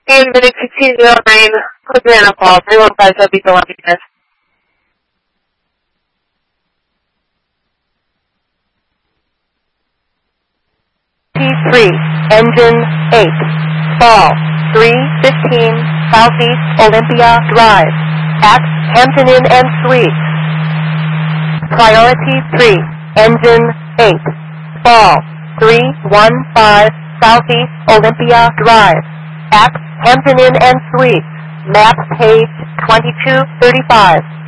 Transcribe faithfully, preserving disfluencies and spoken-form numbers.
in Munich sixteen oh nine, Savannah Falls, three one five seven, Beetle, Happiness. T three, engine eight, fall, three fifteen, Southeast Olympia Drive, at Hampton Inn and Suites. Priority three, engine eight, fall, three one five, Southeast Olympia Drive, at Hampton Inn and Suites, map page twenty-two thirty-five.